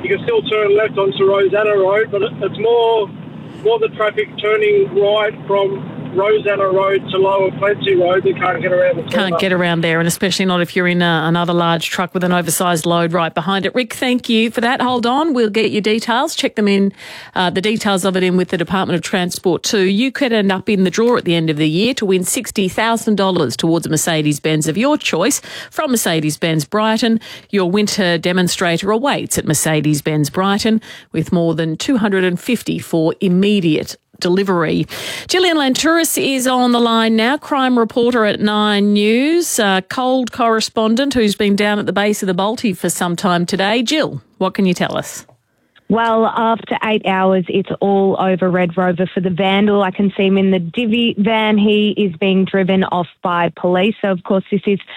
you can still turn left onto Rosanna Road, but it's more the traffic turning right from Rosanna Road to Lower Clancy Road. They can't get around the corner. Can't get around there, and especially not if you're in another large truck with an oversized load right behind it. Rick, thank you for that. Hold on, we'll get your details. Check them in, the details of it in with the Department of Transport too. You could end up in the draw at the end of the year to win $60,000 towards a Mercedes-Benz of your choice from Mercedes-Benz Brighton. Your winter demonstrator awaits at Mercedes-Benz Brighton with more than 250 for immediate delivery. Gillian Lantouris is on the line now, crime reporter at 9 News, cold correspondent who's been down at the base of the Balti for some time today. Jill, what can you tell us? Well, after 8 hours, it's all over Red Rover for the vandal. I can see him in the Divvy van. He is being driven off by police. So, of course, this is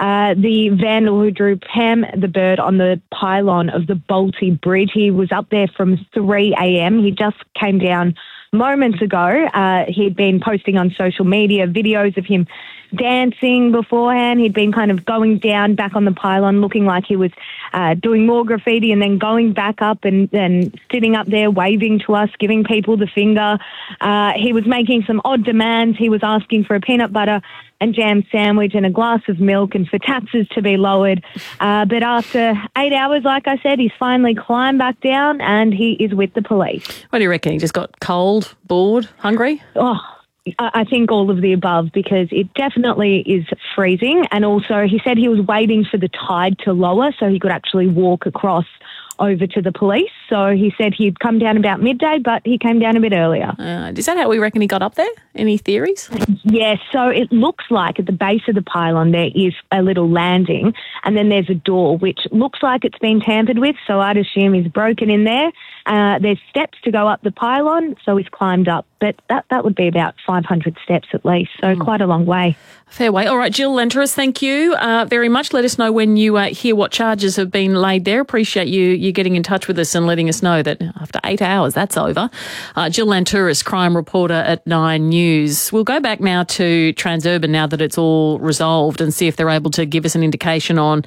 the vandal who drew Pam the bird on the pylon of the Balti Bridge. He was up there from 3 a.m. He just came down moments ago. He'd been posting on social media videos of him dancing beforehand. He'd been kind of going down back on the pylon looking like he was doing more graffiti and then going back up and then sitting up there waving to us, giving people the finger. He was making some odd demands. He was asking for a peanut butter and jam sandwich and a glass of milk and for taxes to be lowered. But after 8 hours, like I said, he's finally climbed back down and he is with the police. What do you reckon? He just got cold, bored, hungry? Oh, I think all of the above, because it definitely is freezing. And also he said he was waiting for the tide to lower so he could actually walk across over to the police. So he said he'd come down about midday, but he came down a bit earlier. Is that how we reckon he got up there? Any theories? Yes, so it looks like at the base of the pylon there is a little landing and then there's a door which looks like it's been tampered with, so I'd assume he's broken in there. There's steps to go up the pylon, so he's climbed up, but that would be about 500 steps at least, so quite a long way. Fair way. All right, Jill Lantouris, thank you very much. Let us know when you hear what charges have been laid there. Appreciate you getting in touch with us and letting us know that after 8 hours, that's over. Jill Lantouris, crime reporter at 9 News. We'll go back now to Transurban now that it's all resolved and see if they're able to give us an indication on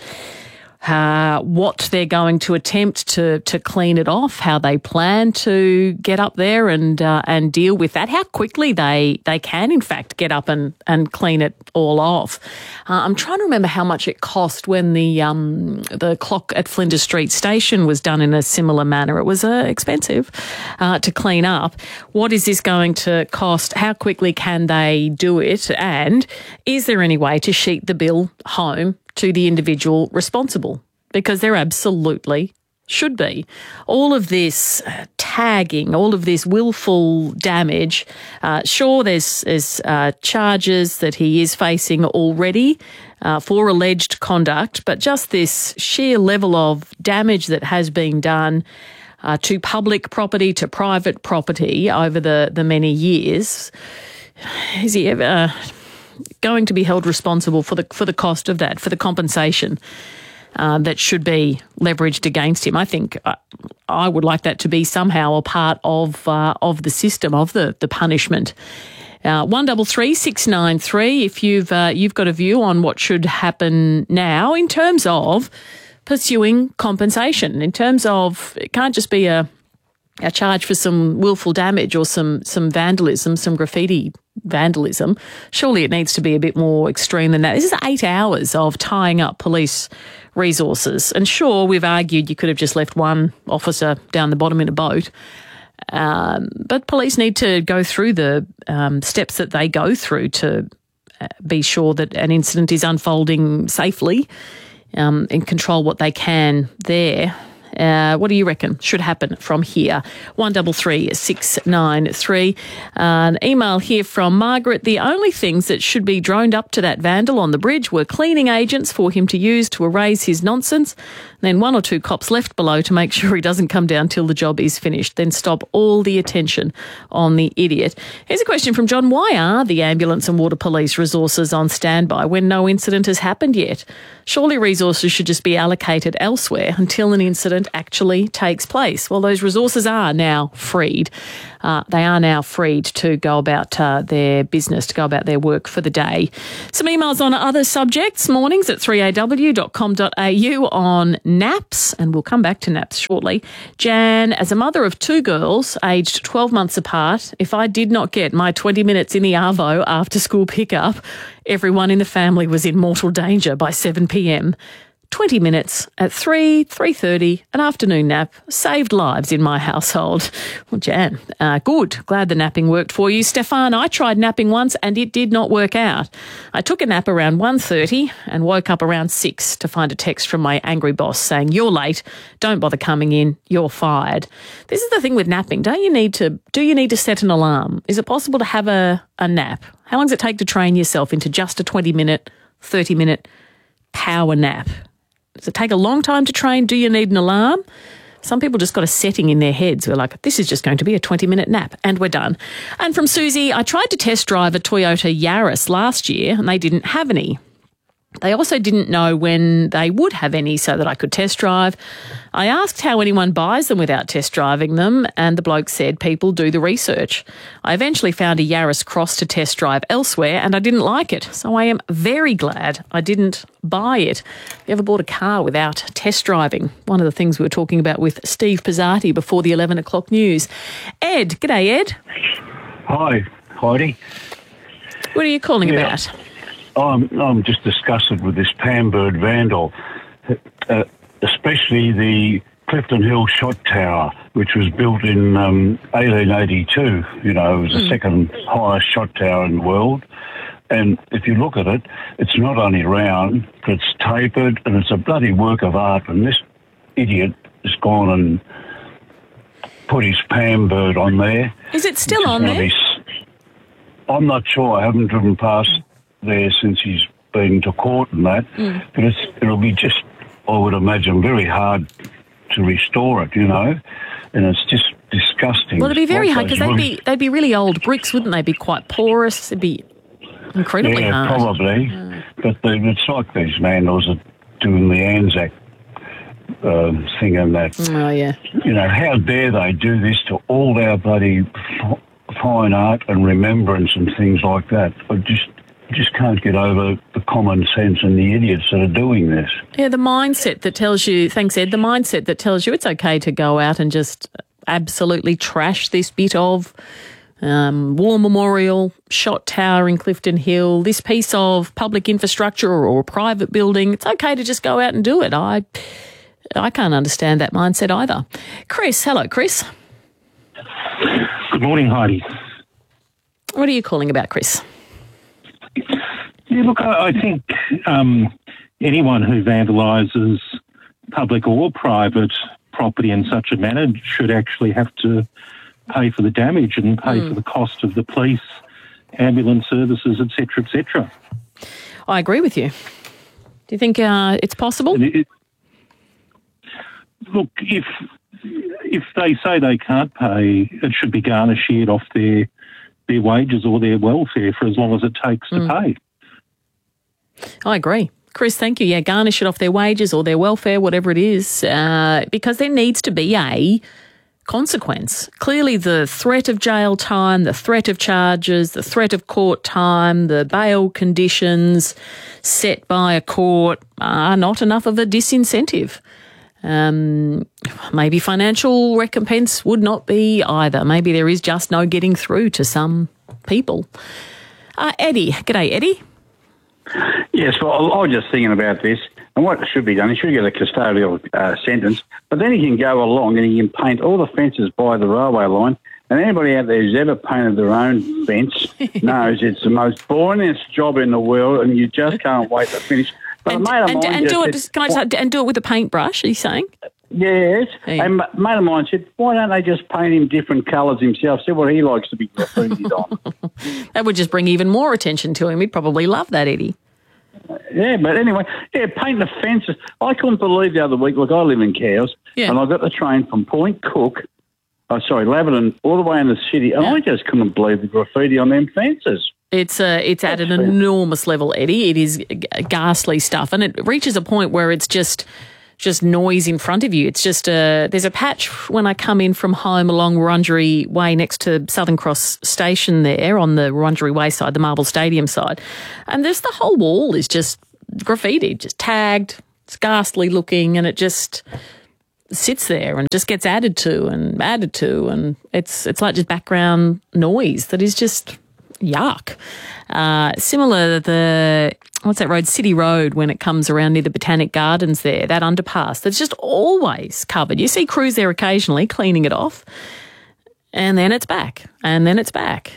what they're going to attempt to clean it off, how they plan to get up there and deal with that, how quickly they can in fact get up and clean it all off. I'm trying to remember how much it cost when the clock at Flinders Street Station was done in a similar manner. It was expensive to clean up. What is this going to cost? How quickly can they do it? And is there any way to sheet the bill home to the individual responsible? Because there absolutely should be. All of this tagging, all of this willful damage, sure, there's charges that he is facing already for alleged conduct, but just this sheer level of damage that has been done to public property, to private property over the many years, is he ever going to be held responsible for the cost of that, for the compensation that should be leveraged against him? I think I would like that to be somehow a part of the system, of the punishment. 133 693. If you've got a view on what should happen now in terms of pursuing compensation, in terms of it can't just be a charge for some willful damage or some vandalism, some graffiti vandalism. Surely it needs to be a bit more extreme than that. This is 8 hours of tying up police resources. And sure, we've argued you could have just left one officer down the bottom in a boat. But police need to go through the steps that they go through to be sure that an incident is unfolding safely and control what they can there. What do you reckon should happen from here? 133 693. An email here from Margaret. The only things that should be droned up to that vandal on the bridge were cleaning agents for him to use to erase his nonsense. Then one or two cops left below to make sure he doesn't come down till the job is finished. Then stop all the attention on the idiot. Here's a question from John. Why are the ambulance and water police resources on standby when no incident has happened yet? Surely resources should just be allocated elsewhere until an incident actually takes place. Well, those resources are now freed. They are now freed to go about their business, to go about their work for the day. Some emails on other subjects. Mornings at 3aw.com.au on naps, and we'll come back to naps shortly. Jan, as a mother of 2 girls aged 12 months apart, if I did not get my 20 minutes in the arvo after school pickup, everyone in the family was in mortal danger by 7 p.m. 20 minutes at 3:30, an afternoon nap, saved lives in my household. Well, Jan, good. Glad the napping worked for you. Stefan, I tried napping once and it did not work out. I took a nap around 1:30 and woke up around 6 to find a text from my angry boss saying, "You're late. Don't bother coming in. You're fired." This is the thing with napping. Do you need to set an alarm? Is it possible to have a nap? How long does it take to train yourself into just a 20-minute, 30-minute power nap? Does it take a long time to train? Do you need an alarm? Some people just got a setting in their heads. We're like, this is just going to be a 20-minute nap and we're done. And from Susie, I tried to test drive a Toyota Yaris last year and they didn't have any. They also didn't know when they would have any so that I could test drive. I asked how anyone buys them without test driving them, and the bloke said people do the research. I eventually found a Yaris Cross to test drive elsewhere, and I didn't like it, so I am very glad I didn't buy it. You ever bought a car without test driving? One of the things we were talking about with Steve Pizzati before the 11 o'clock news. Ed, g'day Ed. Hi, Heidi. What are you calling about? I'm just disgusted with this Pambird vandal, especially the Clifton Hill Shot Tower, which was built in 1882. You know, it was the second highest shot tower in the world. And if you look at it, it's not only round, but it's tapered, and it's a bloody work of art. And this idiot has gone and put his Pambird on there. Is it still on there? I'm not sure. I haven't driven past there since he's been to court and that. But it'll be just, I would imagine, very hard to restore it, you know, and it's just disgusting. Well, it'd be very hard because they'd be really old bricks, wouldn't they? Be quite porous. It'd be incredibly hard. Yeah, probably. But it's like these vandals are doing the Anzac thing and that. Oh, yeah. You know, how dare they do this to all our bloody fine art and remembrance and things like that? I just can't get over the common sense and the idiots that are doing this. Yeah, the mindset that tells you, thanks Ed, the mindset that tells you it's okay to go out and just absolutely trash this bit of War Memorial, Shot Tower in Clifton Hill, this piece of public infrastructure or private building. It's okay to just go out and do it. I can't understand that mindset either. Chris, hello Chris. Good morning, Heidi. What are you calling about, Chris? Yeah, look, I think anyone who vandalises public or private property in such a manner should actually have to pay for the damage and pay for the cost of the police, ambulance services, etc., etc. I agree with you. Do you think it's possible? Look, if they say they can't pay, it should be garnished off their wages or their welfare for as long as it takes to pay. I agree. Chris, thank you. Yeah, garnish it off their wages or their welfare, whatever it is, because there needs to be a consequence. Clearly the threat of jail time, the threat of charges, the threat of court time, the bail conditions set by a court are not enough of a disincentive. Maybe financial recompense would not be either. Maybe there is just no getting through to some people. Eddie, g'day Eddie. Yes, well, I was just thinking about this, and what should be done, he should get a custodial sentence, but then he can go along and he can paint all the fences by the railway line, and anybody out there who's ever painted their own fence knows it's the most boringest job in the world, and you just can't wait to finish. But and do it with a paintbrush, are you saying? Yes, and a mate of mine said, why don't they just paint him different colours himself, see what he likes to be graffitied on. That would just bring even more attention to him. He'd probably love that, Eddie. Yeah, but anyway, paint the fences. I couldn't believe the other week, look, I live in Cowes, and I got the train from Point Cook, Laverton, all the way in the city, and I just couldn't believe the graffiti on them fences. It's at an enormous level, Eddie. It is ghastly stuff, and it reaches a point where it's just noise in front of you. It's just there's a patch when I come in from home along Wurundjeri Way next to Southern Cross Station there on the Wurundjeri Way side, the Marble Stadium side. And there's the whole wall is just graffiti, just tagged, It's ghastly looking, and it just sits there and just gets added to, and it's like just background noise that is just yuck. Similar to what's that road? City Road, when it comes around near the Botanic Gardens there, that underpass that's just always covered. You see crews there occasionally cleaning it off, and then it's back, and then it's back.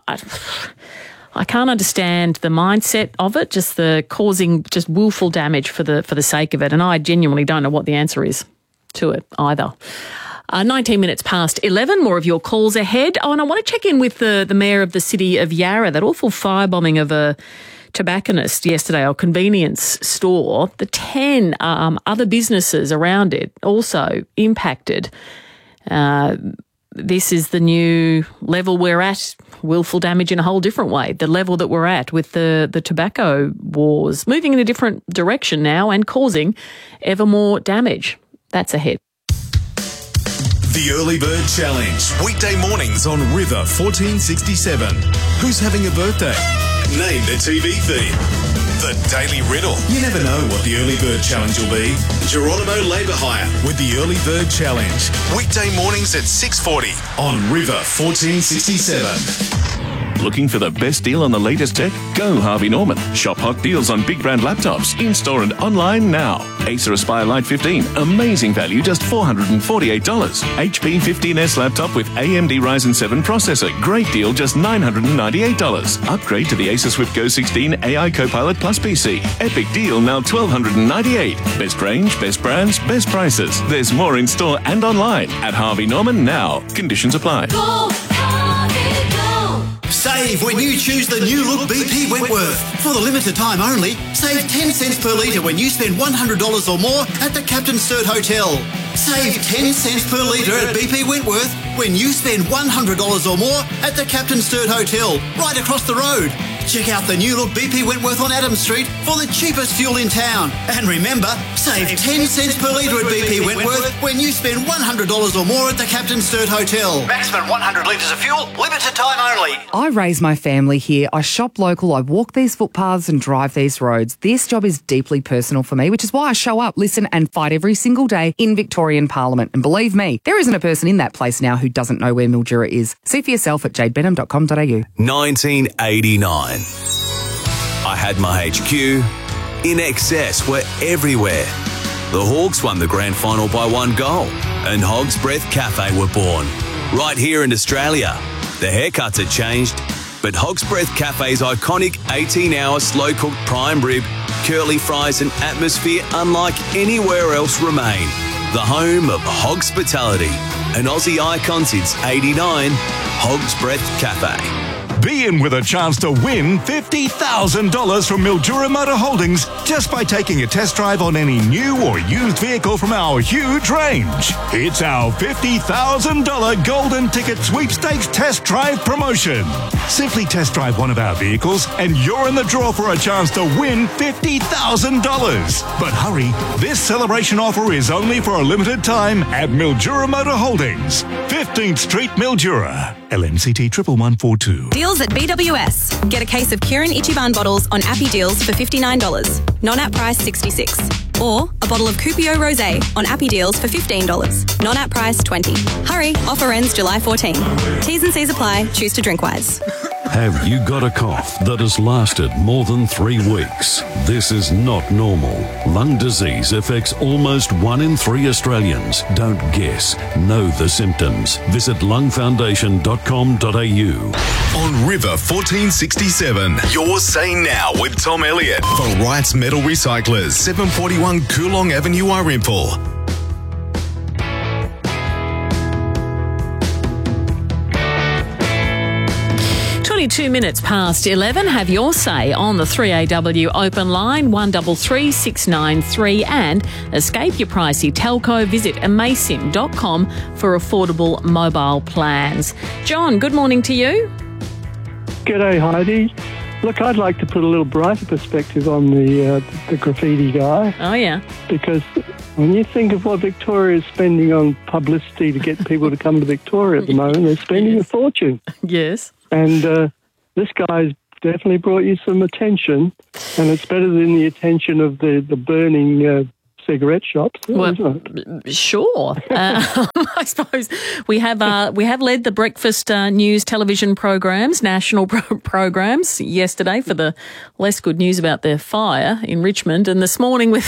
I can't understand the mindset of it, just the causing just willful damage for the sake of it, and I genuinely don't know what the answer is to it either. 19 minutes past 11, more of your calls ahead. Oh, and I want to check in with the mayor of the city of Yarra, that awful firebombing of a tobacconist yesterday, or convenience store. The 10 other businesses around it also impacted. This is the new level we're at, willful damage in a whole different way, the level that we're at with the tobacco wars, moving in a different direction now and causing ever more damage. That's ahead. The Early Bird Challenge, weekday mornings on River 1467. Who's having a birthday? Name the TV theme. The Daily Riddle. You never know what the Early Bird Challenge will be. Geronimo Labour Hire with the Early Bird Challenge. Weekday mornings at 6:40 on River 1467. Looking for the best deal on the latest tech? Go Harvey Norman. Shop hot deals on big brand laptops, in-store and online now. Acer Aspire Lite 15, amazing value, just $448. HP 15S laptop with AMD Ryzen 7 processor, great deal, just $998. Upgrade to the Acer Swift Go 16 AI Copilot Plus PC. Epic deal, now $1,298. Best range, best brands, best prices. There's more in store and online at Harvey Norman now. Conditions apply. Save when you choose the new look BP Wentworth. For the limited time only, save 10 cents per litre when you spend $100 or more at the Captain Sturt Hotel. Save 10 cents per litre at BP Wentworth when you spend $100 or more at the Captain Sturt Hotel, right across the road. Check out the new look BP Wentworth on Adams Street for the cheapest fuel in town. And remember, save 10 cents per litre at BP Wentworth when you spend $100 or more at the Captain Sturt Hotel. Maximum 100 litres of fuel, limited time only. I raise my family here. I shop local. I walk these footpaths and drive these roads. This job is deeply personal for me, which is why I show up, listen and fight every single day in Victorian Parliament. And believe me, there isn't a person in that place now who doesn't know where Mildura is. See for yourself at jadebenham.com.au. 1989. I had my HQ. In excess were everywhere. The Hawks won the grand final by 1 goal, and Hog's Breath Cafe were born. Right here in Australia. The haircuts had changed, but Hog's Breath Cafe's iconic 18-hour slow-cooked prime rib, curly fries and atmosphere unlike anywhere else remain. The home of Hogspitality, an Aussie icon since '89, Hog's Breath Cafe. Be in with a chance to win $50,000 from Mildura Motor Holdings just by taking a test drive on any new or used vehicle from our huge range. It's our $50,000 Golden Ticket Sweepstakes Test Drive promotion. Simply test drive one of our vehicles and you're in the draw for a chance to win $50,000. But hurry, this celebration offer is only for a limited time at Mildura Motor Holdings, 15th Street, Mildura. LMCT 11142. Deals at BWS. Get a case of Kieran Ichiban bottles on Appy Deals for $59. Non-app price $66. Or a bottle of Coupio Rosé on Appy Deals for $15. Non-app price $20. Hurry, offer ends July 14. T's and C's apply. Choose to drink wise. Have you got a cough that has lasted more than 3 weeks? This is not normal. Lung disease affects almost 1 in 3 Australians. Don't guess. Know the symptoms. Visit lungfoundation.com.au. On River 1467, your Say Now with Tom Elliott for Wrights Metal Recyclers, 741 Coolong Avenue, Irimple. 22 minutes past 11. Have your say on the 3AW open line 133 693 and escape your pricey telco. Visit amasim.com for affordable mobile plans. John, good morning to you. G'day, Heidi. Look, I'd like to put a little brighter perspective on the graffiti guy. Oh, yeah. Because when you think of what Victoria is spending on publicity to get people to come to Victoria at the moment, they're spending a fortune. Yes. And this guy's definitely brought you some attention, and it's better than the attention of the burning cigarette shops, Well, isn't it? Sure. I suppose we have led the breakfast news television programs, national programs yesterday for the less good news about the fire in Richmond, and this morning with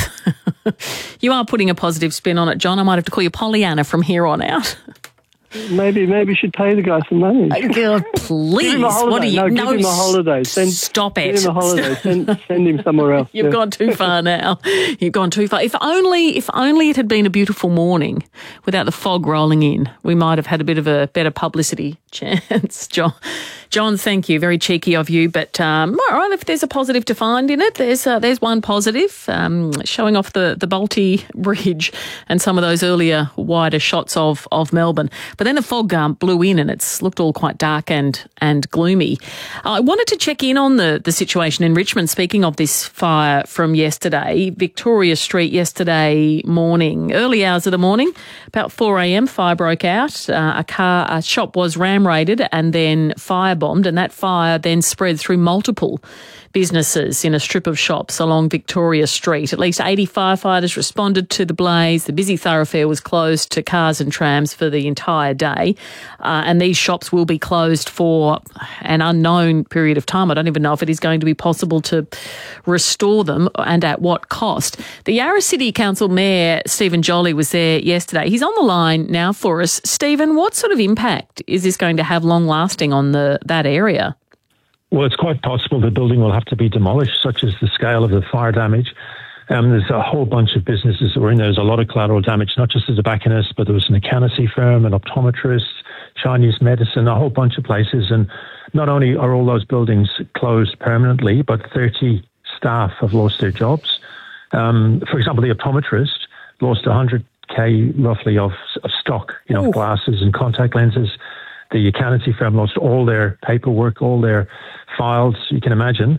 you are putting a positive spin on it, John. I might have to call you Pollyanna from here on out. Maybe you should pay the guy some money. God, please. Give him a holiday. What are you? Give him a holiday. Stop it. Give him a holiday. Send him somewhere else. You've gone too far now. You've gone too far. If only it had been a beautiful morning without the fog rolling in, we might have had a bit of a better publicity chance, John. John, thank you. Very cheeky of you, but all right. If there's a positive to find in it, there's one positive, showing off the Bolte Bridge and some of those earlier wider shots of Melbourne. But then the fog blew in and it's looked all quite dark and gloomy. I wanted to check in on the situation in Richmond. Speaking of this fire from yesterday, Victoria Street yesterday morning, early hours of the morning, about 4 a.m, fire broke out. A shop was ram raided and then firebombed, and that fire then spread through multiple businesses in a strip of shops along Victoria Street. At least 80 firefighters responded to the blaze. The busy thoroughfare was closed to cars and trams for the entire day. And these shops will be closed for an unknown period of time. I don't even know if it is going to be possible to restore them and at what cost. The Yarra City Council Mayor, Stephen Jolly, was there yesterday. He's on the line now for us. Stephen, what sort of impact is this going to have long lasting on that area? Well, it's quite possible the building will have to be demolished, such as the scale of the fire damage. There's a whole bunch of businesses that were in there. There's a lot of collateral damage, not just a tobacconist, but there was an accountancy firm, an optometrist, Chinese medicine, a whole bunch of places. And not only are all those buildings closed permanently, but 30 staff have lost their jobs. For example, the optometrist lost 100K roughly of stock, glasses and contact lenses. The accountancy firm lost all their paperwork, all their files, you can imagine.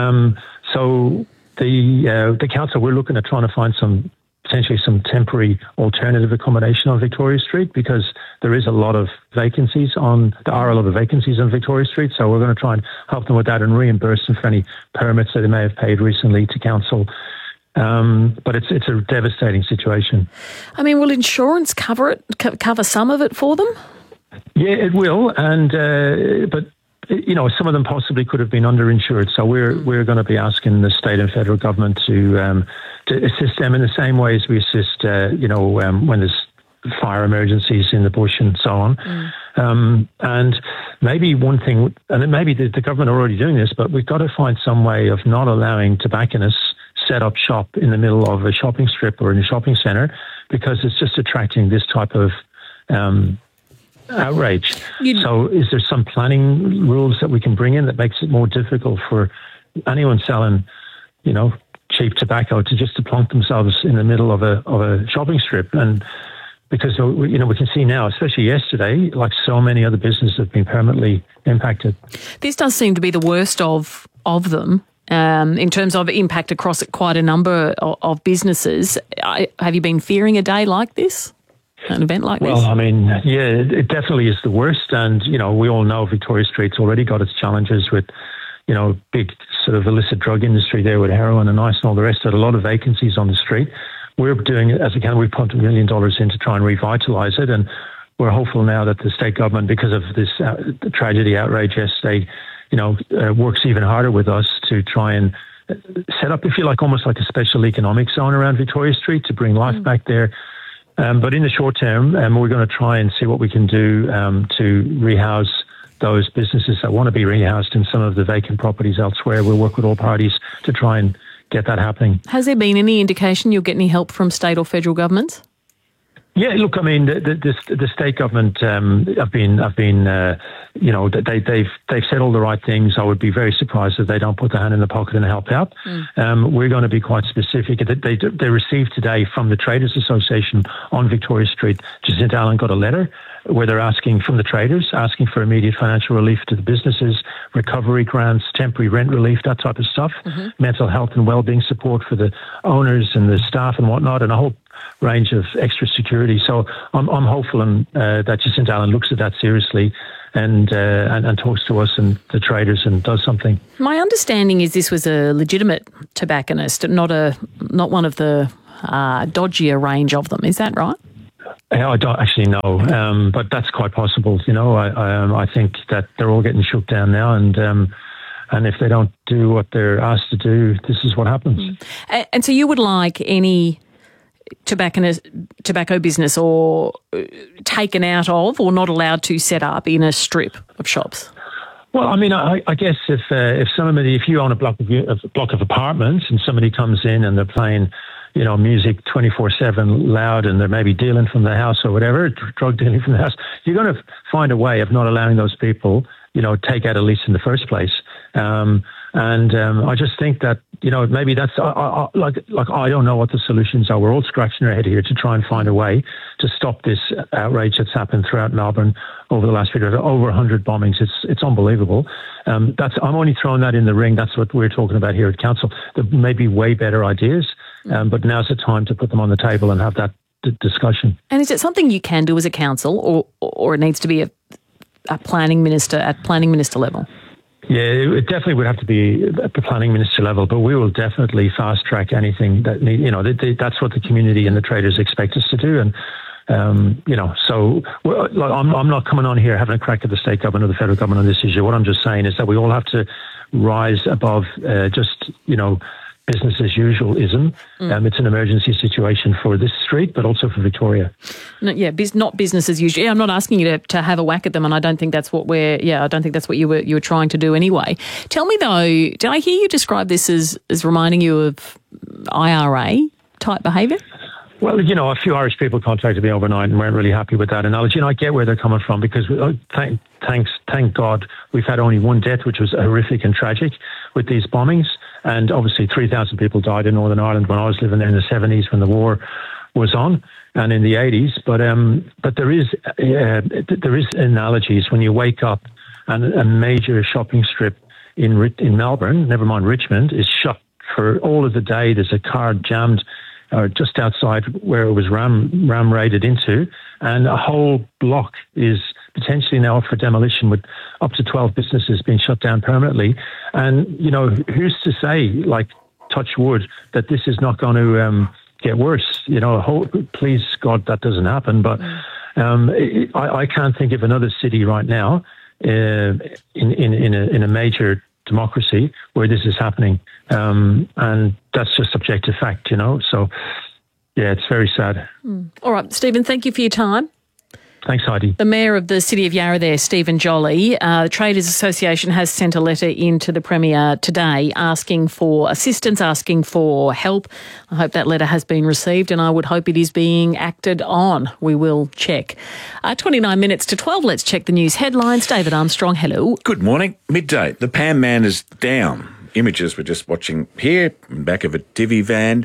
So the council, we're looking at trying to find potentially some temporary alternative accommodation on Victoria Street, because there is a lot of vacancies on Victoria Street. So we're going to try and help them with that and reimburse them for any permits that they may have paid recently to council. But it's a devastating situation. I mean, will insurance cover some of it for them? Yeah, it will, but some of them possibly could have been underinsured. So we're going to be asking the state and federal government to assist them in the same way as we assist, when there's fire emergencies in the bush and so on. And maybe one thing, and maybe the government are already doing this, but we've got to find some way of not allowing tobacconists set up shop in the middle of a shopping strip or in a shopping centre, because it's just attracting this type of outrage. So is there some planning rules that we can bring in that makes it more difficult for anyone selling, cheap tobacco to plonk themselves in the middle of a shopping strip? And because, we can see now, especially yesterday, like so many other businesses have been permanently impacted. This does seem to be the worst of them. In terms of impact across quite a number of businesses. Have you been fearing a day like this? An event like this? Well, I mean, yeah, it definitely is the worst. And, we all know Victoria Street's already got its challenges with, big sort of illicit drug industry there with heroin and ice and all the rest of it. A lot of vacancies on the street. We're doing it as we can. We've pumped $1 million in to try and revitalise it. And we're hopeful now that the state government, because of this tragedy outrage yesterday, works even harder with us to try and set up, if you like, almost like a special economic zone around Victoria Street to bring life back there. But in the short term, we're going to try and see what we can do to rehouse those businesses that want to be rehoused in some of the vacant properties elsewhere. We'll work with all parties to try and get that happening. Has there been any indication you'll get any help from state or federal governments? Yeah, look, I mean, the state government have been, they've said all the right things. I would be very surprised if they don't put their hand in the pocket and help out. We're going to be quite specific. They received today from the Traders Association on Victoria Street. Jacinta Allen got a letter where they're asking from the traders, asking for immediate financial relief to the businesses, recovery grants, temporary rent relief, that type of stuff, mental health and well-being support for the owners and the staff and whatnot, and a whole range of extra security. So I'm hopeful that Jacinta Allen looks at that seriously and talks to us and the traders and does something. My understanding is this was a legitimate tobacconist, not one of the dodgier range of them. Is that right? I don't actually know, but that's quite possible. You know, I think that they're all getting shook down now, and if they don't do what they're asked to do, this is what happens. And so you would like any tobacco business or taken out of or not allowed to set up in a strip of shops? Well, I mean, I guess if you own a block of apartments and somebody comes in and they're playing, you know, music 24/7 loud and they're maybe dealing from the house or whatever, drug dealing from the house, you're going to find a way of not allowing those people, you know, take out a lease in the first place. I just think that, you know, maybe that's like I don't know what the solutions are. We're all scratching our head here to try and find a way to stop this outrage that's happened throughout Melbourne over the last few years. Over 100 bombings. It's unbelievable. I'm only throwing that in the ring. That's what we're talking about here at council. There may be way better ideas, but now's the time to put them on the table and have that discussion. And is it something you can do as a council, or it needs to be a planning minister at planning minister level? Yeah, it definitely would have to be at the planning minister level, but we will definitely fast track anything that that's what the community and the traders expect us to do. And so I'm not coming on here having a crack at the state government or the federal government on this issue. What I'm just saying is that we all have to rise above business as usual-ism. It's an emergency situation for this street, but also for Victoria. No, not business as usual. Yeah, I'm not asking you to have a whack at them, and I don't think that's what you were trying to do anyway. Tell me though, did I hear you describe this as reminding you of IRA type behaviour? Well, you know, a few Irish people contacted me overnight and weren't really happy with that analogy. And I get where they're coming from because thank God we've had only one death, which was horrific and tragic with these bombings. And obviously 3,000 people died in Northern Ireland when I was living there in the 70s when the war was on and in the 80s. But there is analogies when you wake up and a major shopping strip in Melbourne, never mind Richmond, is shut for all of the day. There's a car jammed just outside where it was ram raided into, and a whole block is potentially now up for demolition with up to 12 businesses being shut down permanently. And, you know, who's to say, like, touch wood, that this is not going to get worse? You know, please, God, that doesn't happen. But I can't think of another city right now in a major democracy where this is happening. And that's just objective fact, you know. So, yeah, it's very sad. All right, Stephen, thank you for your time. Thanks, Heidi. The Mayor of the City of Yarra there, Stephen Jolly. The Traders Association has sent a letter into the Premier today asking for assistance, asking for help. I hope that letter has been received and I would hope it is being acted on. We will check. 29 minutes to 12. Let's check the news headlines. David Armstrong, hello. Good morning. Midday. The Pam man is down. Images we're just watching here, back of a divvy van,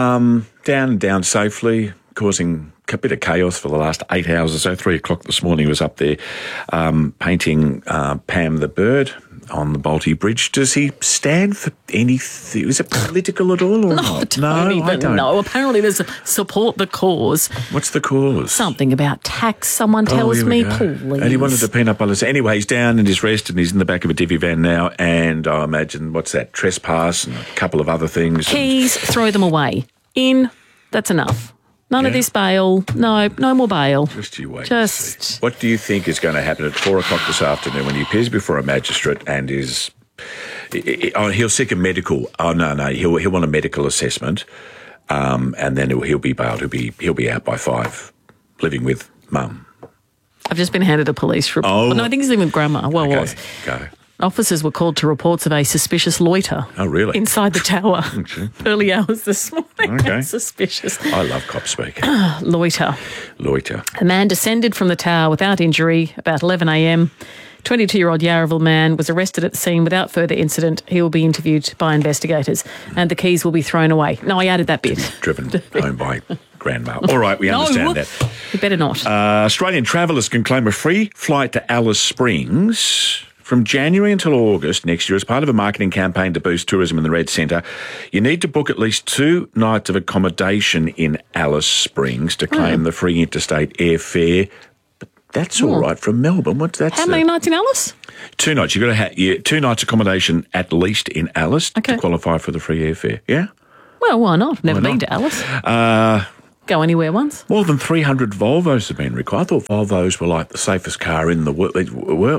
down safely, causing a bit of chaos for the last 8 hours or so. 3 o'clock this morning he was up there painting Pam the bird on the Balti Bridge. Does he stand for anything? Is it political at all or not? I don't know. Apparently there's support the cause. What's the cause? Something about tax, someone tells me, please. And he wanted the peanut butter. Anyway, he's down and he's rested and he's in the back of a divvy van now, and I imagine, what's that, trespass and a couple of other things. Keys, throw them away. That's enough. None of this bail. No more bail. Just you wait. What do you think is going to happen at 4 o'clock this afternoon when he appears before a magistrate and is... he'll seek a medical... Oh, no. He'll want a medical assessment, and then he'll be bailed. He'll be out by 5, living with Mum. I've just been handed a police report. Oh. No, I think he's living with Grandma. Well, okay. was. Go. Officers were called to reports of a suspicious loiter. Oh, really? Inside the tower. Early hours this morning. Okay. Suspicious. I love cop speak. Loiter. A man descended from the tower without injury about 11 a.m. 22-year-old Yarraville man was arrested at the scene without further incident. He will be interviewed by investigators and the keys will be thrown away. No, I added that bit. Driven home by grandma. All right, we understand that. You better not. Australian travellers can claim a free flight to Alice Springs from January until August next year as part of a marketing campaign to boost tourism in the Red Centre. You need to book at least 2 nights of accommodation in Alice Springs to claim the free interstate airfare. But that's all right from Melbourne. How many nights in Alice? 2 nights. You've got to have 2 nights accommodation at least in Alice to qualify for the free airfare. Yeah? Well, why not? Never been to Alice. Go anywhere once. More than 300 Volvos have been recalled. I thought Volvos were like the safest car in the world. The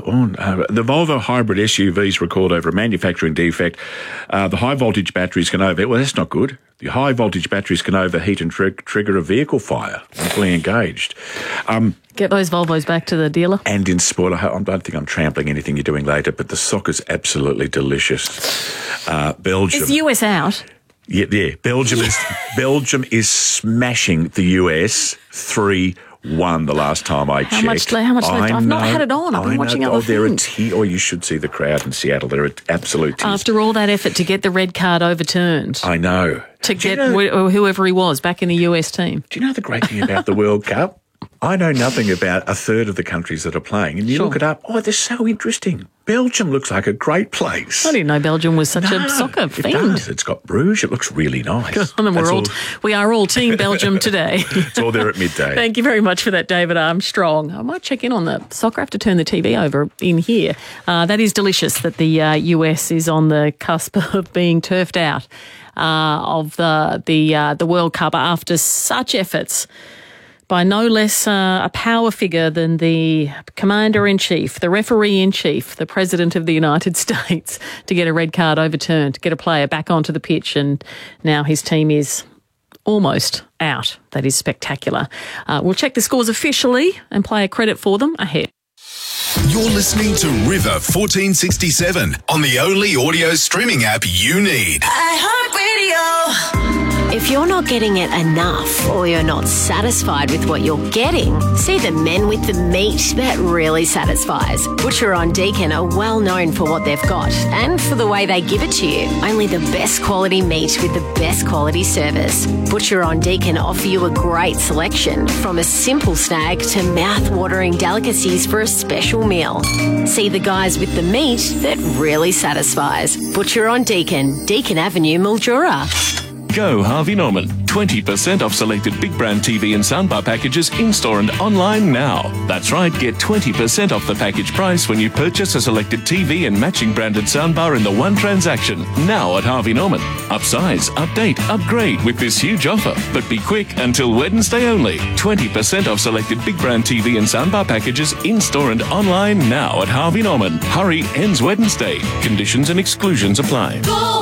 Volvo hybrid SUVs recalled over a manufacturing defect. The high voltage batteries can overheat. Well, that's not good. The high voltage batteries can overheat and trigger a vehicle fire. Fully engaged. Get those Volvos back to the dealer. And in sport, I don't think I'm trampling anything you're doing later, but the soccer's absolutely delicious. Belgium. Is the US out? Yeah. Belgium is smashing the US 3-1 the last time I checked. How much left? I've not had it on. I've been watching other things. You should see the crowd in Seattle. They're at absolute tears. After all that effort to get the red card overturned. I know. To get whoever he was back in the US team. Do you know the great thing about the World Cup? I know nothing about a third of the countries that are playing, and you look it up. Oh, they're so interesting. Belgium looks like a great place. I didn't know Belgium was such a soccer fiend. It does. It's got Bruges. It looks really nice. And we are all Team Belgium today. It's all there at midday. Thank you very much for that, David Armstrong. I might check in on the soccer. I have to turn the TV over in here. That is delicious that the US is on the cusp of being turfed out of the World Cup after such efforts by no less a power figure than the Commander-in-Chief, the Referee-in-Chief, the President of the United States, to get a red card overturned, to get a player back onto the pitch, and now his team is almost out. That is spectacular. We'll check the scores officially and play a credit for them ahead. You're listening to River 1467 on the only audio streaming app you need. iHeartRadio. If you're not getting it enough or you're not satisfied with what you're getting, see the men with the meat that really satisfies. Butcher on Deakin are well known for what they've got and for the way they give it to you. Only the best quality meat with the best quality service. Butcher on Deakin offer you a great selection, from a simple snag to mouth-watering delicacies for a special meal. See the guys with the meat that really satisfies. Butcher on Deakin, Deakin Avenue, Mildura. Go Harvey Norman. 20% off selected big brand TV and soundbar packages in-store and online now. That's right, get 20% off the package price when you purchase a selected TV and matching branded soundbar in the one transaction. Now at Harvey Norman. Upsize, update, upgrade with this huge offer. But be quick, until Wednesday only. 20% off selected big brand TV and soundbar packages in-store and online now at Harvey Norman. Hurry, ends Wednesday. Conditions and exclusions apply. Go!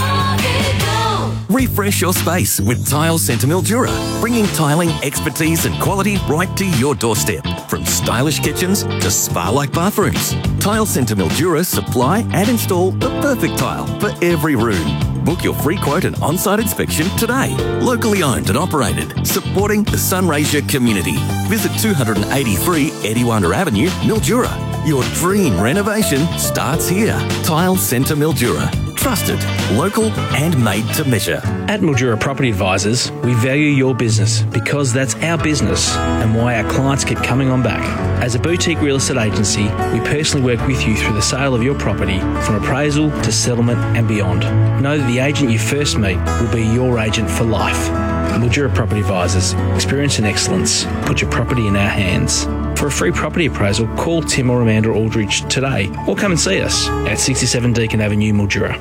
Refresh your space with Tile Centre Mildura, bringing tiling expertise and quality right to your doorstep. From stylish kitchens to spa-like bathrooms, Tile Centre Mildura supply and install the perfect tile for every room. Book your free quote and on-site inspection today. Locally owned and operated, supporting the Sunraysia community. Visit 283 Eddiewander Avenue, Mildura. Your dream renovation starts here. Tile Centre Mildura. Trusted, local and made to measure. At Mildura Property Advisors, we value your business because that's our business and why our clients keep coming on back. As a boutique real estate agency, we personally work with you through the sale of your property, from appraisal to settlement and beyond. Know that the agent you first meet will be your agent for life. Mildura Property Advisors, experience and excellence. Put your property in our hands. For a free property appraisal, call Tim or Amanda Aldridge today or come and see us at 67 Deakin Avenue, Mildura.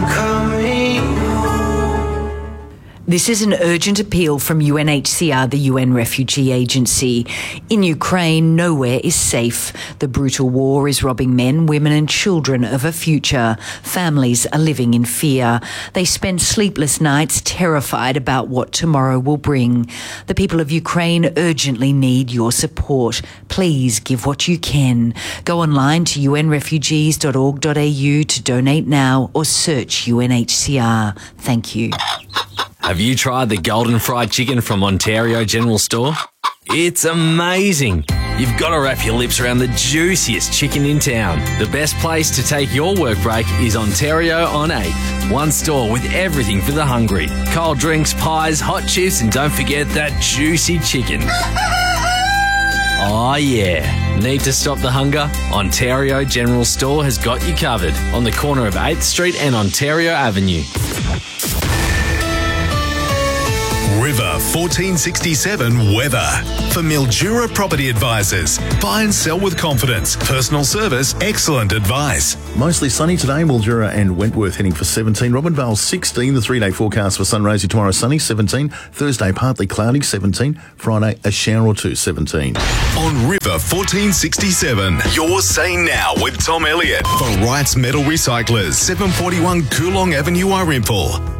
This is an urgent appeal from UNHCR, the UN Refugee Agency. In Ukraine, nowhere is safe. The brutal war is robbing men, women and children of a future. Families are living in fear. They spend sleepless nights terrified about what tomorrow will bring. The people of Ukraine urgently need your support. Please give what you can. Go online to unrefugees.org.au to donate now or search UNHCR. Thank you. Have you tried the Golden Fried Chicken from Ontario General Store? It's amazing. You've got to wrap your lips around the juiciest chicken in town. The best place to take your work break is Ontario on 8th. One store with everything for the hungry. Cold drinks, pies, hot chips, and don't forget that juicy chicken. Oh yeah. Need to stop the hunger? Ontario General Store has got you covered on the corner of 8th Street and Ontario Avenue. River 1467 weather. For Mildura Property Advisors, buy and sell with confidence. Personal service, excellent advice. Mostly sunny today, Mildura and Wentworth heading for 17. Robinvale 16. The 3-day forecast for Sunraysia tomorrow sunny 17. Thursday partly cloudy 17. Friday a shower or two 17. On River 1467, you're saying now with Tom Elliott for Wright's Metal Recyclers, 741 Coolong Avenue, Irimple.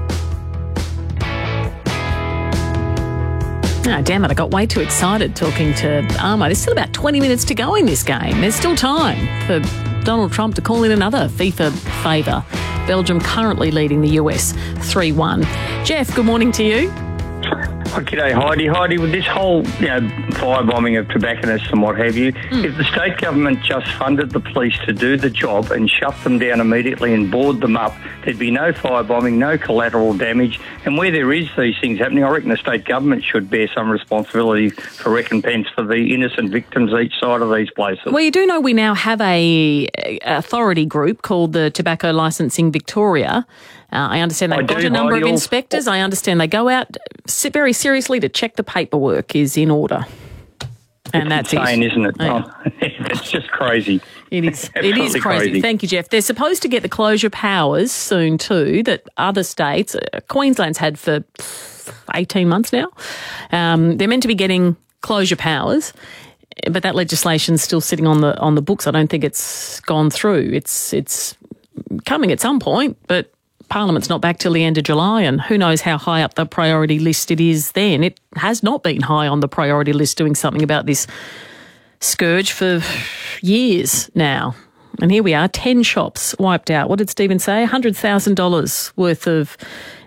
Oh, damn it, I got way too excited talking to Armo. There's still about 20 minutes to go in this game. There's still time for Donald Trump to call in another FIFA favour. Belgium currently leading the US 3-1. Jeff, good morning to you. Oh, g'day, Heidi. Heidi, with this whole firebombing of tobacconists and what have you, if the state government just funded the police to do the job and shut them down immediately and board them up, there'd be no firebombing, no collateral damage. And where there is these things happening, I reckon the state government should bear some responsibility for recompense for the innocent victims each side of these places. Well, you do know we now have a authority group called the Tobacco Licensing Victoria. I understand they've got a number of inspectors. I understand they go out very seriously to check the paperwork is in order. And that's insane, it. Isn't it? Yeah. Oh, it's just crazy. It is. It is crazy. Thank you, Jeff. They're supposed to get the closure powers soon too that other states, Queensland's had for 18 months now. They're meant to be getting closure powers, but that legislation's still sitting on the books. I don't think it's gone through. It's coming at some point, but Parliament's not back till the end of July, and who knows how high up the priority list it is then. It has not been high on the priority list doing something about this scourge for years now. And here we are, 10 shops wiped out. What did Stephen say? $100,000 worth of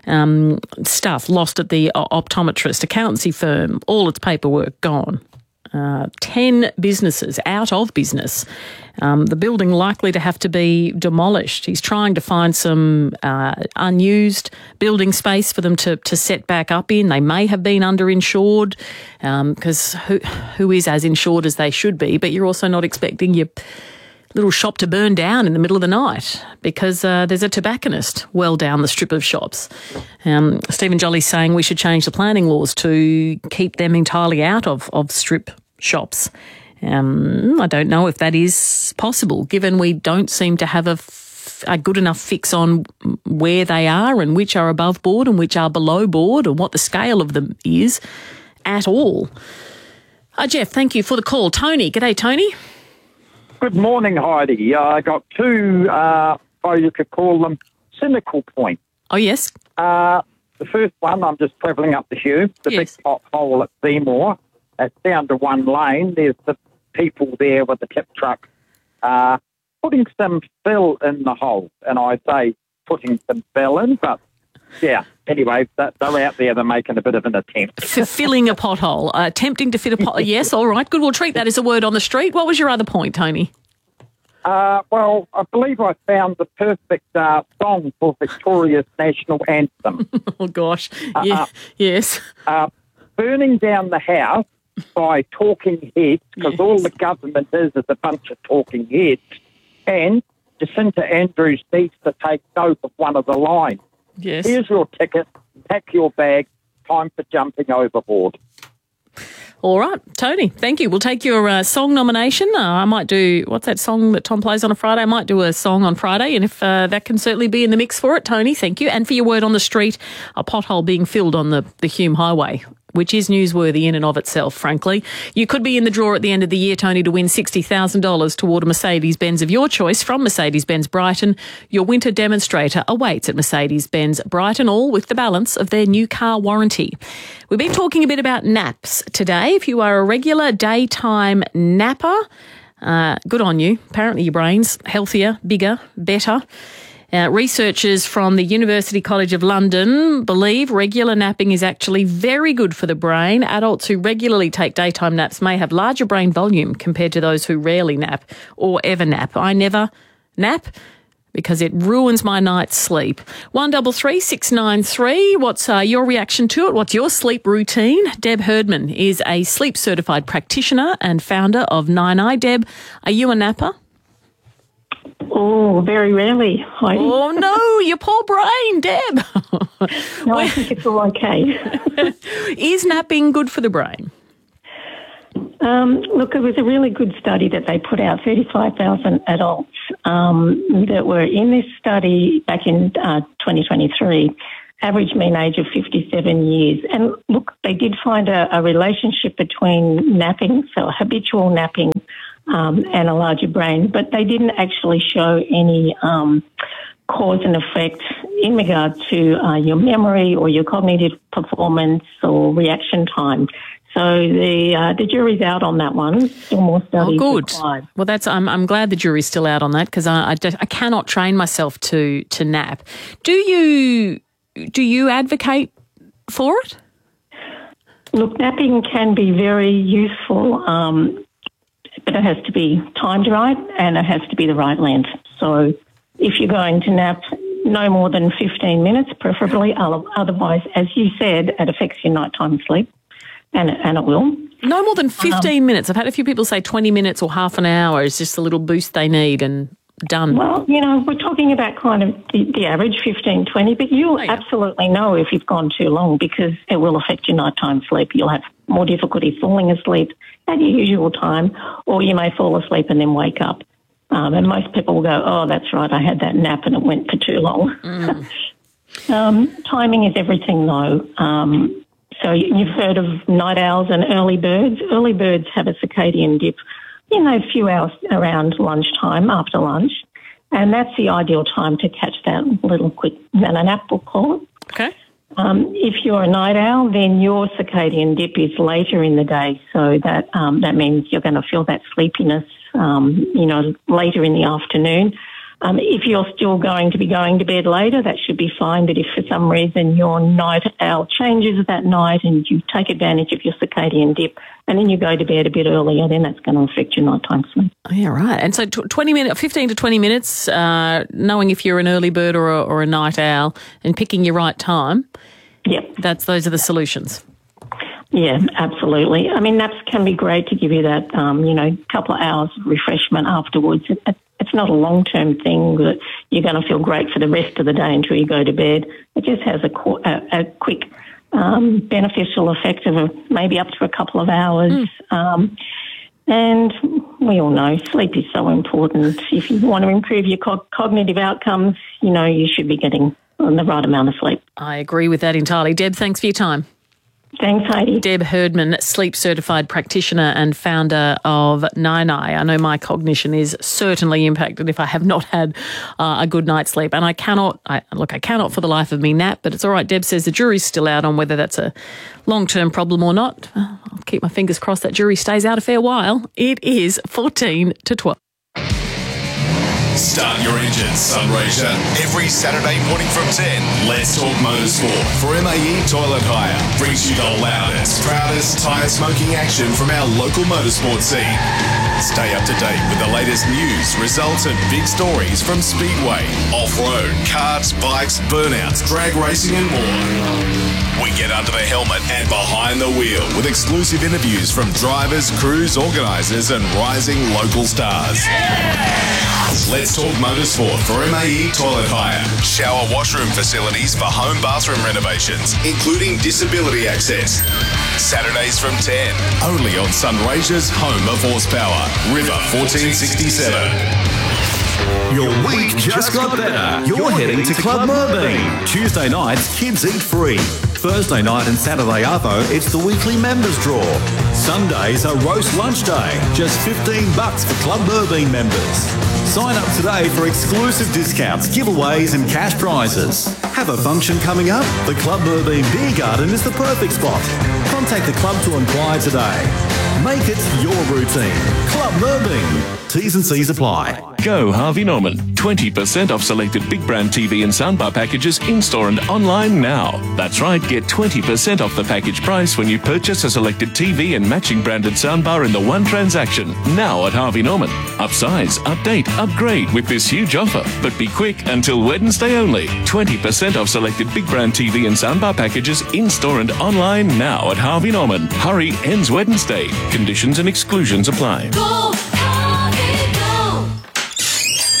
stuff lost at the optometrist, accountancy firm, all its paperwork gone. 10 businesses out of business. The building likely to have to be demolished. He's trying to find some unused building space for them to set back up in. They may have been underinsured because who is as insured as they should be, but you're also not expecting your little shop to burn down in the middle of the night because there's a tobacconist well down the strip of shops. Stephen Jolly's saying we should change the planning laws to keep them entirely out of strip shops. I don't know if that is possible, given we don't seem to have a good enough fix on where they are and which are above board and which are below board and what the scale of them is at all. Jeff, thank you for the call. Tony, g'day, Tony. Good morning, Heidi. I got two, you could call them cynical points. Oh, yes. The first one, I'm just travelling up the Hume, the big pothole at Seymour. It's down to one lane. There's the people there with the tip truck putting some fill in the hole. And I say putting some fill in, but yeah, anyway, they're out there, they're making a bit of an attempt. For filling a pothole, attempting to fit a pothole. Yes, all right, good. We'll treat that as a word on the street. What was your other point, Tony? Well, I believe I found the perfect song for Victoria's national anthem. Oh, gosh. Yes. Burning down the house by talking heads, because all the government is a bunch of talking heads, and Jacinta Andrews needs to take note of one of the lines. Yes. Here's your ticket, pack your bag, time for jumping overboard. All right, Tony, thank you. We'll take your song nomination. I might do, what's that song that Tom plays on a Friday? I might do a song on Friday, and if that can certainly be in the mix for it, Tony, thank you. And for your word on the street, a pothole being filled on the Hume Highway, which is newsworthy in and of itself, frankly. You could be in the draw at the end of the year, Tony, to win $60,000 toward a Mercedes-Benz of your choice from Mercedes-Benz Brighton. Your winter demonstrator awaits at Mercedes-Benz Brighton, all with the balance of their new car warranty. We've been talking a bit about naps today. If you are a regular daytime napper, good on you. Apparently your brain's healthier, bigger, better. Researchers from the University College of London believe regular napping is actually very good for the brain. Adults who regularly take daytime naps may have larger brain volume compared to those who rarely nap or ever nap. I never nap because it ruins my night's sleep. 133 693. What's your reaction to it? What's your sleep routine? Deb Herdman is a sleep certified practitioner and founder of 9i. Deb, are you a napper? Oh, very rarely, Heidi. Oh, no, your poor brain, Deb. No, I think it's all okay. Is napping good for the brain? Look, it was a really good study that they put out, 35,000 adults that were in this study back in 2023, average mean age of 57 years. And look, they did find a relationship between napping, so habitual napping, and a larger brain, but they didn't actually show any cause and effect in regard to your memory or your cognitive performance or reaction time. So the jury's out on that one. Still more studies. Oh, good. required. Well, I'm glad the jury's still out on that because I cannot train myself to nap. Do you advocate for it? Look, napping can be very useful, but it has to be timed right and it has to be the right length. So if you're going to nap, no more than 15 minutes, preferably. Otherwise, as you said, it affects your nighttime sleep. And it will. No more than 15 minutes. I've had a few people say 20 minutes or half an hour is just a little boost they need and done. Well, we're talking about kind of the average 15, 20, but you'll absolutely know if you've gone too long because it will affect your nighttime sleep. You'll have more difficulty falling asleep at your usual time, or you may fall asleep and then wake up. And most people will go, oh, that's right, I had that nap and it went for too long. Timing is everything, though. So you've heard of night owls and early birds. Early birds have a circadian dip, a few hours around lunchtime, after lunch. And that's the ideal time to catch that little quick nana nap, we'll call it. Okay. If you're a night owl, then your circadian dip is later in the day. So that means you're going to feel that sleepiness, later in the afternoon. If you're still going to be going to bed later, that should be fine. But if for some reason your night owl changes that night and you take advantage of your circadian dip and then you go to bed a bit earlier, then that's going to affect your nighttime sleep. Yeah, right. And so 15 to 20 minutes, knowing if you're an early bird or a night owl and picking your right time. Yep. Those are the solutions. Yeah, absolutely. I mean, naps can be great to give you that, couple of hours of refreshment afterwards. It's not a long-term thing that you're going to feel great for the rest of the day until you go to bed. It just has a quick beneficial effect of maybe up to a couple of hours. And we all know sleep is so important. If you want to improve your cognitive outcomes, you should be getting the right amount of sleep. I agree with that entirely. Deb, thanks for your time. Thanks, Heidi. Deb Herdman, sleep certified practitioner and founder of Nine Eye. I know my cognition is certainly impacted if I have not had a good night's sleep. And I cannot for the life of me nap, but it's all right. Deb says the jury's still out on whether that's a long-term problem or not. I'll keep my fingers crossed that jury stays out a fair while. It is 14 to 12. Start your engines, Sunraysia. Every Saturday morning from 10, Let's Talk Motorsport for MAE Toilet Hire. Brings you the loudest, proudest tyre smoking action from our local motorsport scene. Stay up to date with the latest news, results and big stories from Speedway, off-road, karts, bikes, burnouts, drag racing and more. We get under the helmet and behind the wheel with exclusive interviews from drivers, crews, organisers and rising local stars. Let's Talk Motorsport for MAE Toilet Hire. Shower washroom facilities for home bathroom renovations, including disability access. Saturdays from 10, only on Sunraysia's home of horsepower, River 1467. Your week just got better. You're heading to Club Merbein. Tuesday nights, kids eat free. Thursday night and Saturday arvo, it's the weekly members draw. Sundays are roast lunch day. Just $15 for Club Merbein members. Sign up today for exclusive discounts, giveaways and cash prizes. Have a function coming up? The Club Merbein Beer Garden is the perfect spot. Contact the club to inquire today. Make it your routine. Club Merbein. T's and C's apply. Go Harvey Norman. 20% off selected big brand TV and soundbar packages in-store and online now. That's right, get 20% off the package price when you purchase a selected TV and matching branded soundbar in the one transaction. Now at Harvey Norman. Upsize, update, upgrade with this huge offer. But be quick until Wednesday only. 20% off selected big brand TV and soundbar packages in-store and online now at Harvey Norman. Hurry, ends Wednesday. Conditions and exclusions apply. Go, Harvey, go.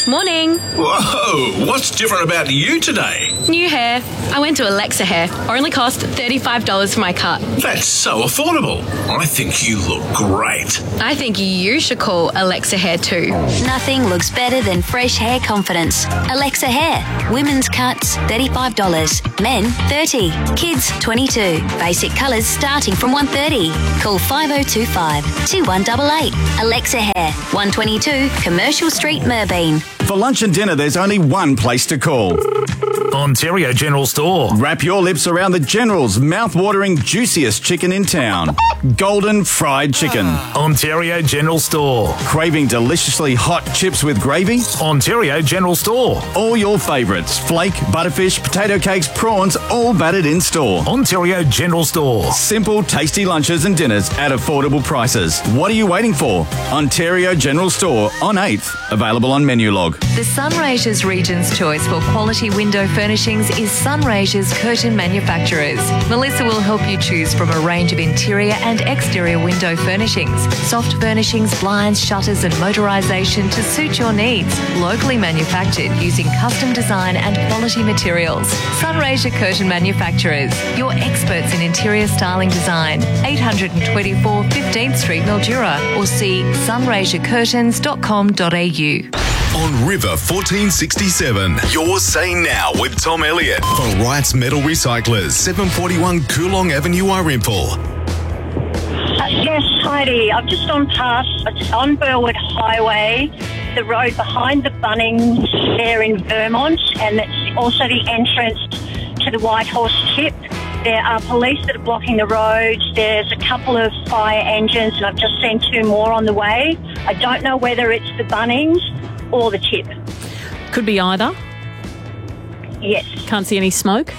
Morning. Whoa, what's different about you today? New hair. I went to Alexa Hair. Only cost $35 for my cut. That's so affordable. I think you look great. I think you should call Alexa Hair too. Nothing looks better than fresh hair confidence. Alexa Hair. Women's cuts, $35. Men, $30. Kids, $22. Basic colours starting from $130. Call 5025 2188. Alexa Hair. 122 Commercial Street, Merbeen. For lunch and dinner, there's only one place to call. Ontario General Store. Wrap your lips around the General's mouth-watering, juiciest chicken in town. Golden Fried Chicken. Ontario General Store. Craving deliciously hot chips with gravy? Ontario General Store. All your favourites. Flake, butterfish, potato cakes, prawns, all battered in store. Ontario General Store. Simple, tasty lunches and dinners at affordable prices. What are you waiting for? Ontario General Store on 8th. Available on Menulog. The Sunraysia's Region's choice for quality window furnishings is Sunraysia's Curtain Manufacturers. Melissa will help you choose from a range of interior and exterior window furnishings, soft furnishings, blinds, shutters and motorisation to suit your needs. Locally manufactured using custom design and quality materials. Sunraysia Curtain Manufacturers, your experts in interior styling design. 824 15th Street, Mildura, or see sunraysiacurtains.com.au. On River 1467, you're saying now with Tom Elliott for Wright's Metal Recyclers, 741 Coolong Avenue, Arimpool. Yes, Heidi. I've just gone past, it's on Burwood Highway, the road behind the Bunnings there in Vermont, and it's also the entrance to the White Horse Tip. There are police that are blocking the roads. There's a couple of fire engines, and I've just seen 2 more on the way. I don't know whether it's the Bunnings or the Tip. Could be either. Yes. Can't see any smoke?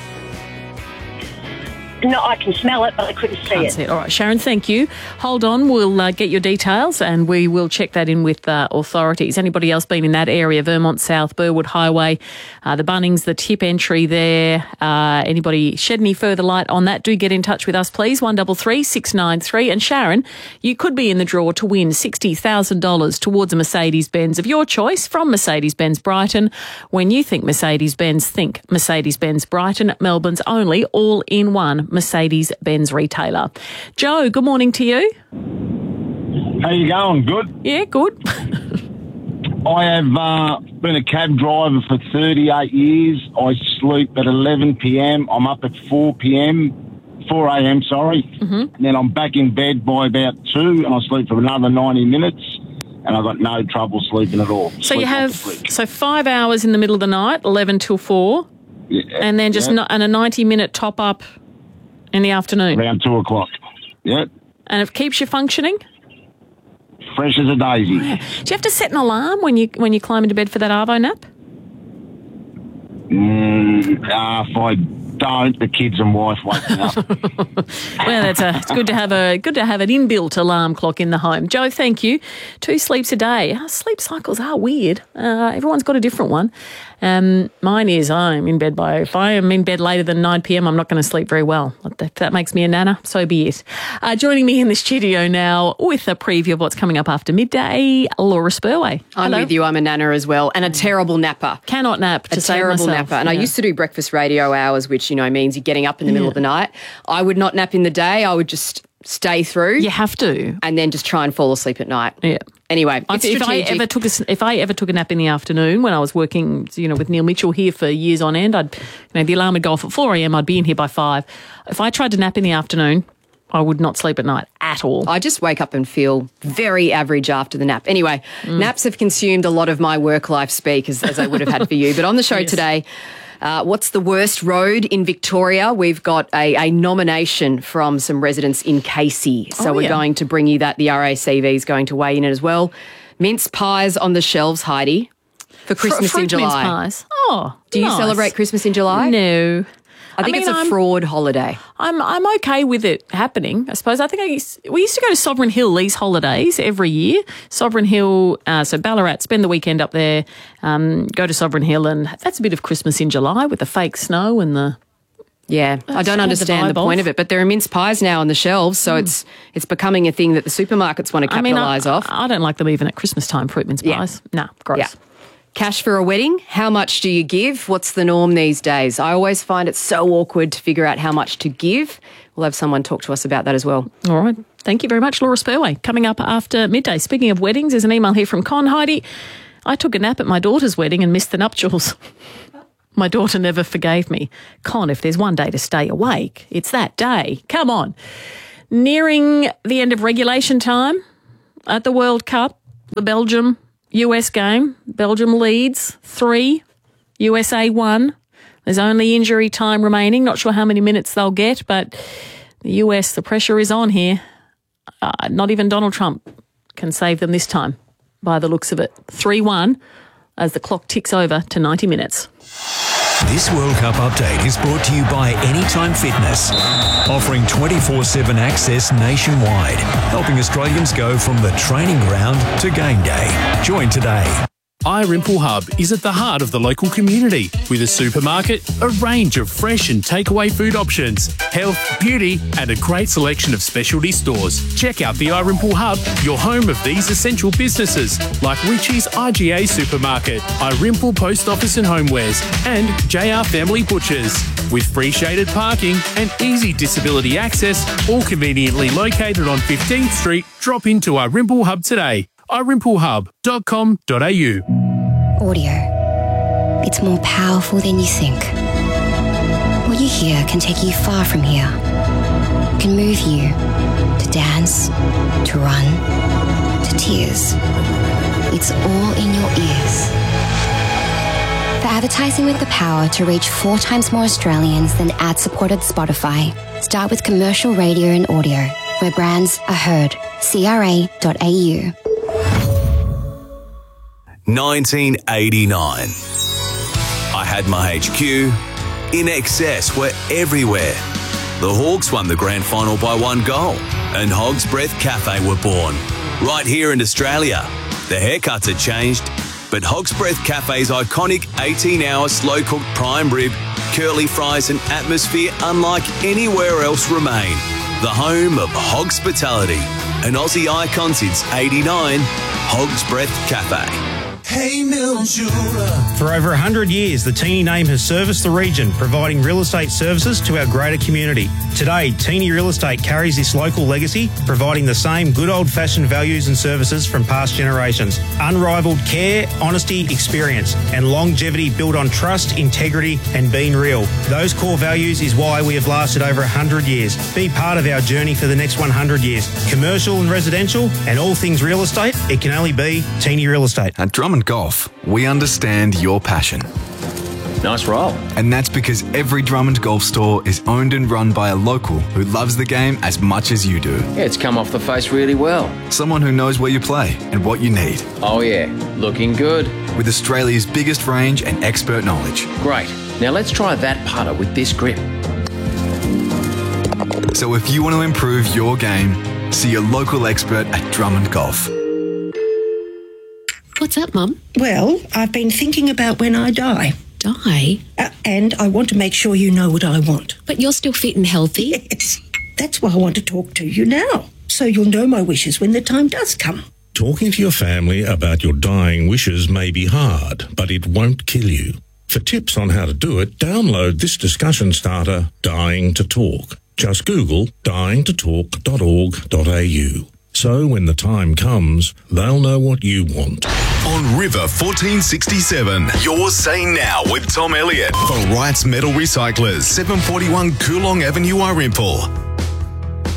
No, I can smell it, but I couldn't see it. All right, Sharon, thank you. Hold on, we'll get your details and we will check that in with authorities. Anybody else been in that area, Vermont South, Burwood Highway, the Bunnings, the Tip entry there? Anybody shed any further light on that? Do get in touch with us, please, 133 693. And Sharon, you could be in the draw to win $60,000 towards a Mercedes-Benz of your choice from Mercedes-Benz Brighton. When you think Mercedes-Benz, think Mercedes-Benz Brighton, Melbourne's only all-in-one Mercedes-Benz retailer. Joe, good morning to you. How you going? Good? Yeah, good. I have been a cab driver for 38 years. I sleep at 11 p.m. I'm up at 4 a.m., sorry. Mm-hmm. And then I'm back in bed by about 2 and I sleep for another 90 minutes and I've got no trouble sleeping at all. So you have 5 hours in the middle of the night, 11 till 4, and then just and a 90-minute top-up in the afternoon? Around 2 o'clock, yeah. And it keeps you functioning? Fresh as a daisy. Oh, yeah. Do you have to set an alarm when you climb into bed for that arvo nap? If I don't, the kids and wife wake me up. Well, it's good to have an inbuilt alarm clock in the home. Joe, thank you. 2 sleeps a day. Sleep cycles are weird. Everyone's got a different one. Mine is if I am in bed later than 9 p.m, I'm not going to sleep very well. If that makes me a nana, so be it. Joining me in the studio now with a preview of what's coming up after midday, Laura Spurway. I'm with you. I'm a nana as well, and a terrible napper. Cannot nap. A terrible napper. And I used to do breakfast radio hours, which means you're getting up in the middle of the night. I would not nap in the day. I would just stay through. You have to, and then just try and fall asleep at night. Yeah. Anyway, if I ever took a nap in the afternoon when I was working, with Neil Mitchell here for years on end, the alarm would go off at 4 a.m. I'd be in here by 5. If I tried to nap in the afternoon, I would not sleep at night at all. I just wake up and feel very average after the nap. Anyway, naps have consumed a lot of my work-life speak, as I would have had for you. But on the show today, what's the worst road in Victoria? We've got a nomination from some residents in Casey. So we're going to bring you that. The RACV is going to weigh in as well. Mince pies on the shelves, Heidi, for Christmas in July. Mince pies. Oh, do you celebrate Christmas in July? No. I think it's a fraud holiday. I'm okay with it happening, I suppose. I think we used to go to Sovereign Hill these holidays every year. Sovereign Hill, so Ballarat, spend the weekend up there, go to Sovereign Hill, and that's a bit of Christmas in July with the fake snow and the... Yeah, I don't understand the point of it, but there are mince pies now on the shelves, so it's becoming a thing that the supermarkets want to capitalise off. I don't like them even at Christmas time, fruit mince pies. No, gross. Yeah. Cash for a wedding? How much do you give? What's the norm these days? I always find it so awkward to figure out how much to give. We'll have someone talk to us about that as well. All right. Thank you very much, Laura Spurway. Coming up after midday. Speaking of weddings, there's an email here from Con. Heidi, I took a nap at my daughter's wedding and missed the nuptials. My daughter never forgave me. Con, if there's one day to stay awake, it's that day. Come on. Nearing the end of regulation time at the World Cup, the Belgium-US game. Belgium leads 3, USA 1. There's only injury time remaining. Not sure how many minutes they'll get, but the US, the pressure is on here. Not even Donald Trump can save them this time, by the looks of it. 3-1 as the clock ticks over to 90 minutes. This World Cup update is brought to you by Anytime Fitness, offering 24/7 access nationwide, helping Australians go from the training ground to game day. Join today. iRimple Hub is at the heart of the local community with a supermarket, a range of fresh and takeaway food options, health, beauty and a great selection of specialty stores. Check out the iRimple Hub, your home of these essential businesses like Richie's IGA Supermarket, iRimple Post Office and Homewares and JR Family Butchers. With free shaded parking and easy disability access, all conveniently located on 15th Street, drop into iRimple Hub today. iRimpleHub.com.au. Audio. It's more powerful than you think. What you hear can take you far from here. It can move you to dance, to run, to tears. It's all in your ears. For advertising with the power to reach 4 times more Australians than ad-supported Spotify, start with commercial radio and audio, where brands are heard. CRA.au. 1989. I had my HQ. In excess were everywhere. The Hawks won the grand final by 1 goal, and Hog's Breath Cafe were born. Right here in Australia. The haircuts had changed, but Hog's Breath Cafe's iconic 18-hour slow-cooked prime rib, curly fries and atmosphere unlike anywhere else remain. The home of Hogspitality, an Aussie icon since 89, Hog's Breath Cafe. Hey Mildura. For over 100 years, the Teeny name has serviced the region, providing real estate services to our greater community. Today, Teeny Real Estate carries this local legacy, providing the same good old-fashioned values and services from past generations. Unrivaled care, honesty, experience, and longevity built on trust, integrity, and being real. Those core values is why we have lasted over 100 years. Be part of our journey for the next 100 years. Commercial and residential, and all things real estate, it can only be Teeny Real Estate. At Drummond Golf, we understand your passion. Nice roll. And that's because every Drummond Golf store is owned and run by a local who loves the game as much as you do. Yeah, it's come off the face really well. Someone who knows where you play and what you need. Oh yeah, looking good. With Australia's biggest range and expert knowledge. Great. Now let's try that putter with this grip. So if you want to improve your game, see your local expert at Drummond Golf. What's up, Mum? Well, I've been thinking about when I die. Die? And I want to make sure you know what I want. But you're still fit and healthy. Yes. That's why I want to talk to you now, so you'll know my wishes when the time does come. Talking to your family about your dying wishes may be hard, but it won't kill you. For tips on how to do it, download this discussion starter, Dying to Talk. Just Google dyingtotalk.org.au. So when the time comes, they'll know what you want. On River 1467, you're saying now with Tom Elliott for Wright's Metal Recyclers, 741 Coolong Avenue, Irimple.